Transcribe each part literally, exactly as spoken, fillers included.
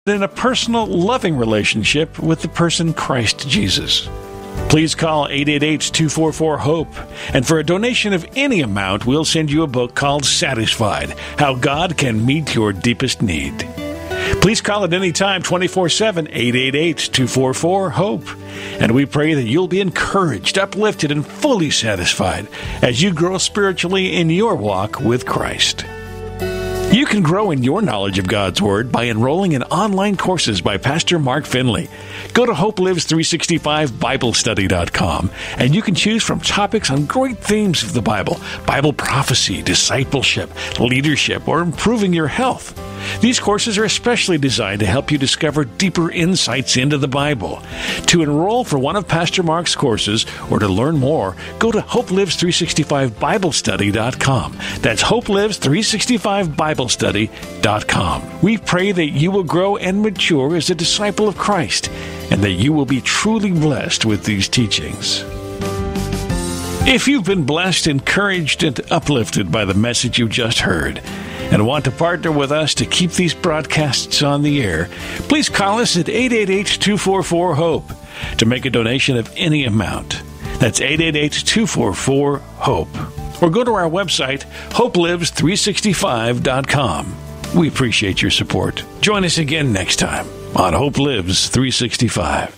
in a personal, loving relationship with the person Christ Jesus. Please call eight eight eight, two four four, HOPE, and for a donation of any amount, we'll send you a book called Satisfied, How God Can Meet Your Deepest Need. Please call at any time, twenty-four seven, eight eight eight, two four four, HOPE, and we pray that you'll be encouraged, uplifted, and fully satisfied as you grow spiritually in your walk with Christ. You can grow in your knowledge of God's Word by enrolling in online courses by Pastor Mark Finley. Go to Hope Lives three sixty-five Bible Study dot com, and you can choose from topics on great themes of the Bible, Bible prophecy, discipleship, leadership, or improving your health. These courses are especially designed to help you discover deeper insights into the Bible. To enroll for one of Pastor Mark's courses or to learn more, go to Hope Lives three sixty-five Bible Study dot com. That's Hope Lives three sixty-five Bible Study dot com. We pray that you will grow and mature as a disciple of Christ, and that you will be truly blessed with these teachings. If you've been blessed, encouraged, and uplifted by the message you just heard, and want to partner with us to keep these broadcasts on the air, please call us at eight eight eight, two four four, HOPE to make a donation of any amount. That's eight eight eight, two four four, HOPE. Or go to our website, Hope Lives three sixty-five dot com. We appreciate your support. Join us again next time on Hope Lives three sixty-five.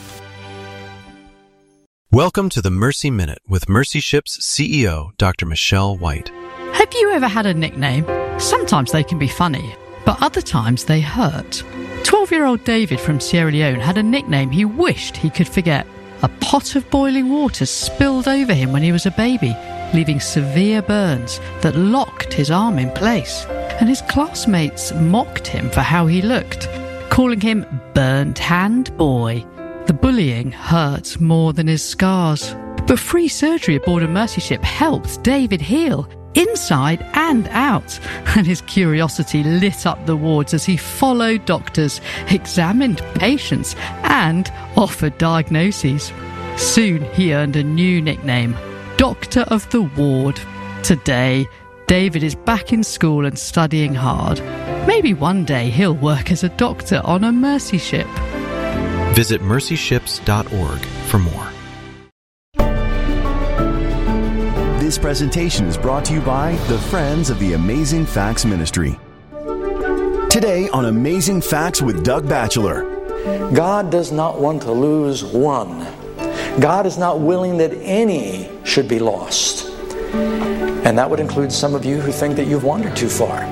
Welcome to the Mercy Minute with Mercy Ship's C E O, Doctor Michelle White. Have you ever had a nickname? Sometimes they can be funny, but other times they hurt. twelve-year-old David from Sierra Leone had a nickname he wished he could forget. A pot of boiling water spilled over him when he was a baby, leaving severe burns that locked his arm in place. And his classmates mocked him for how he looked, calling him Burnt Hand Boy. The bullying hurt more than his scars. But free surgery aboard a Mercy ship helped David heal, inside and out, and his curiosity lit up the wards as he followed doctors, examined patients, and offered diagnoses. Soon he earned a new nickname, Doctor of the Ward. Today, David is back in school and studying hard. Maybe one day he'll work as a doctor on a Mercy ship. Visit mercy ships dot org for more. This presentation is brought to you by the Friends of the Amazing Facts Ministry. Today on Amazing Facts with Doug Batchelor. God does not want to lose one. God is not willing that any should be lost. And that would include some of you who think that you've wandered too far.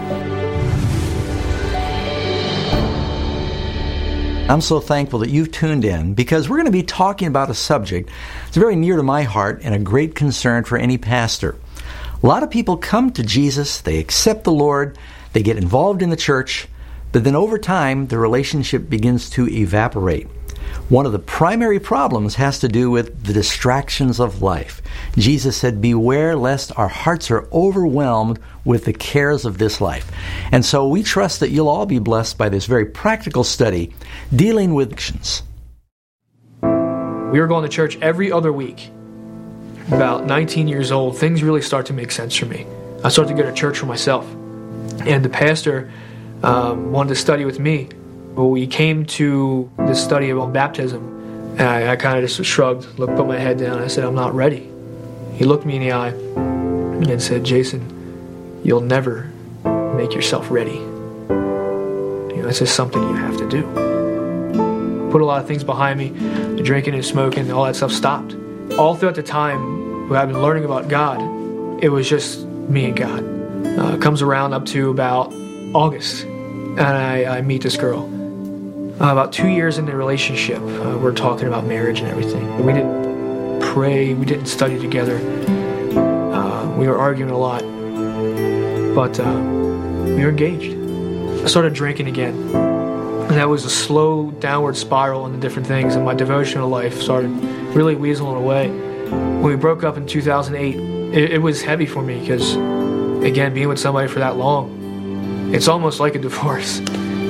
I'm so thankful that you've tuned in because we're going to be talking about a subject that's very near to my heart and a great concern for any pastor. A lot of people come to Jesus, they accept the Lord, they get involved in the church, but then over time the relationship begins to evaporate. One of the primary problems has to do with the distractions of life. Jesus said, beware lest our hearts are overwhelmed with the cares of this life. And so we trust that you'll all be blessed by this very practical study dealing with addictions. We were going to church every other week. About nineteen years old, things really start to make sense for me. I started to go to church for myself. And the pastor um, wanted to study with me. Well, we came to this study about baptism, and I, I kind of just shrugged, looked, put my head down, and I said, I'm not ready. He looked me in the eye and said, Jason, you'll never make yourself ready. You know, this is something you have to do. Put a lot of things behind me, the drinking and smoking, all that stuff stopped. All throughout the time when I've been learning about God, it was just me and God. Uh, it comes around up to about August, and I, I meet this girl. Uh, about two years into the relationship, uh, we're talking about marriage and everything. We didn't pray, we didn't study together. Uh, we were arguing a lot, but uh, we were engaged. I started drinking again, and that was a slow downward spiral into different things, and my devotional life started really weaseling away. When we broke up in two thousand eight, it, it was heavy for me because, again, being with somebody for that long, it's almost like a divorce.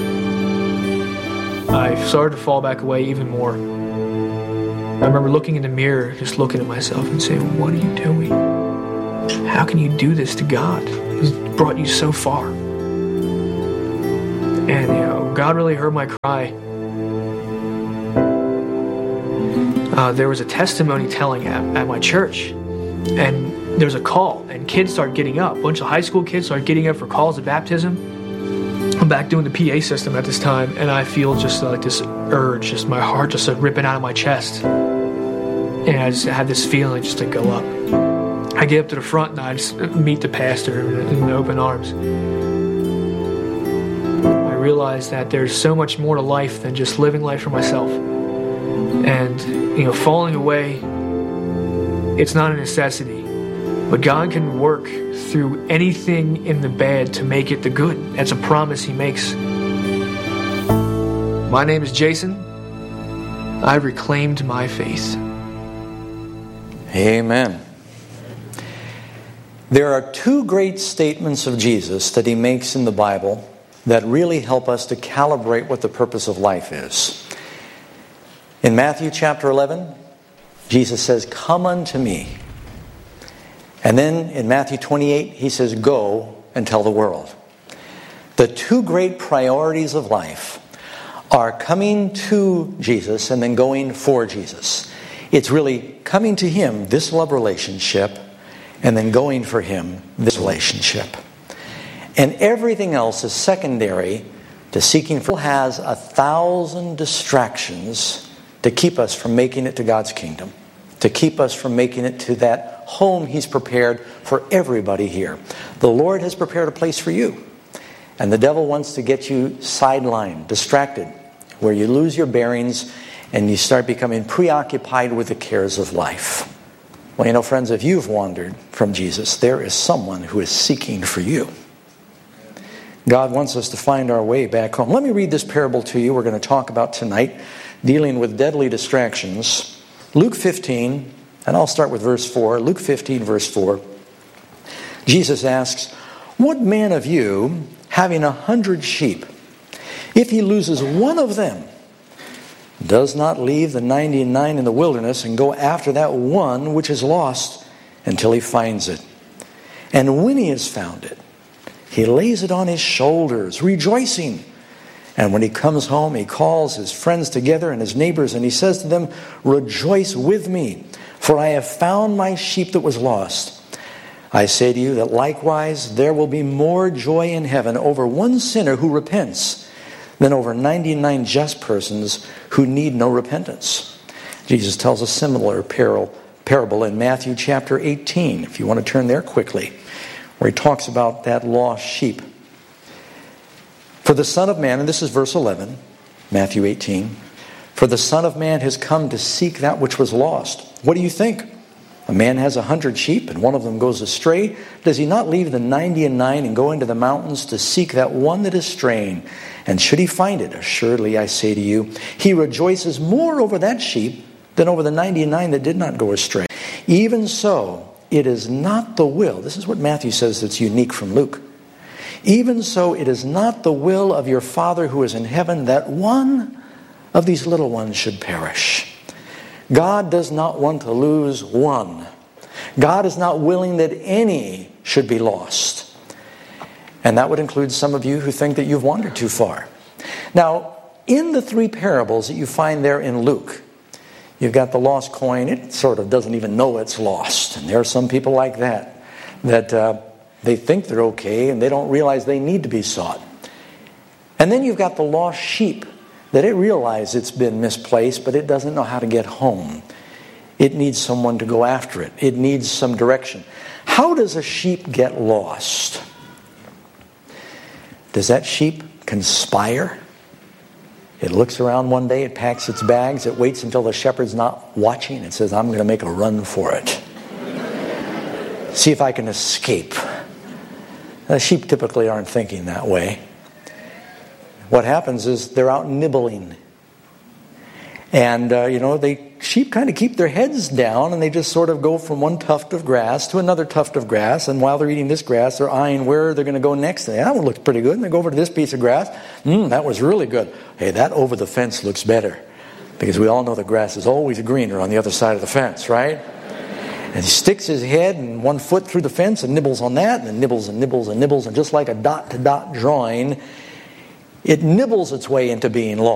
I started to fall back away even more. I remember looking in the mirror, just looking at myself and saying, what are you doing? How can you do this to God? He's brought you so far. And, you know, God really heard my cry. Uh, there was a testimony telling at, at my church, and there was a call, and kids started getting up. A bunch of high school kids started getting up for calls of baptism. I'm back doing the P A system at this time, and I feel just like this urge, just my heart just like ripping out of my chest. And I just had this feeling just to go up. I get up to the front, and I just meet the pastor in open arms. I realize that there's so much more to life than just living life for myself. And, you know, falling away, it's not a necessity. But God can work through anything in the bad to make it the good. That's a promise He makes. My name is Jason. I've reclaimed my faith. Amen. There are two great statements of Jesus that He makes in the Bible that really help us to calibrate what the purpose of life is. In Matthew chapter eleven, Jesus says, "Come unto me." And then in Matthew twenty-eight, He says, "Go and tell the world." The two great priorities of life are coming to Jesus and then going for Jesus. It's really coming to Him, this love relationship, and then going for Him, this relationship. And everything else is secondary to seeking for. Has a thousand distractions to keep us from making it to God's kingdom, to keep us from making it to that home He's prepared for everybody here. The Lord has prepared a place for you. And the devil wants to get you sidelined, distracted, where you lose your bearings and you start becoming preoccupied with the cares of life. Well, you know, friends, if you've wandered from Jesus, there is someone who is seeking for you. God wants us to find our way back home. Let me read this parable to you we're going to talk about tonight, dealing with deadly distractions. Luke fifteen, and I'll start with verse four. Luke fifteen, verse four. Jesus asks, "What man of you, having a hundred sheep, if he loses one of them, does not leave the ninety-nine in the wilderness and go after that one which is lost until he finds it? And when he has found it, he lays it on his shoulders, rejoicing. And when he comes home, he calls his friends together and his neighbors, and he says to them, 'Rejoice with me, for I have found my sheep that was lost.' I say to you that likewise there will be more joy in heaven over one sinner who repents than over ninety-nine just persons who need no repentance." Jesus tells a similar parable in Matthew chapter eighteen, if you want to turn there quickly, where He talks about that lost sheep. "For the Son of Man," and this is verse eleven, Matthew eighteen, "For the Son of Man has come to seek that which was lost. What do you think? A man has a hundred sheep, and one of them goes astray. Does he not leave the ninety and nine and go into the mountains to seek that one that is straying? And should he find it, assuredly I say to you, he rejoices more over that sheep than over the ninety and nine that did not go astray. Even so, it is not the will," this is what Matthew says that's unique from Luke, "even so it is not the will of your Father who is in heaven that one of these little ones should perish." God does not want to lose one. God is not willing that any should be lost. And that would include some of you who think that you've wandered too far. Now, in the three parables that you find there in Luke, you've got the lost coin. It sort of doesn't even know it's lost. And there are some people like that, that uh, they think they're okay and they don't realize they need to be sought. And then you've got the lost sheep, that it realizes it's been misplaced, but it doesn't know how to get home. It needs someone to go after it. It needs some direction. How does a sheep get lost? Does that sheep conspire? It looks around one day, it packs its bags, it waits until the shepherd's not watching, and says, "I'm going to make a run for it. See if I can escape." The sheep typically aren't thinking that way. What happens is they're out nibbling. And, uh, you know, they sheep kind of keep their heads down and they just sort of go from one tuft of grass to another tuft of grass. And while they're eating this grass, they're eyeing where they're going to go next. And that one looks pretty good. And they go over to this piece of grass. Mmm, that was really good. Hey, that over the fence looks better. Because we all know the grass is always greener on the other side of the fence, right? And he sticks his head and one foot through the fence and nibbles on that. And then nibbles and nibbles and nibbles. And just like a dot-to-dot drawing, It nibbles its way into being law.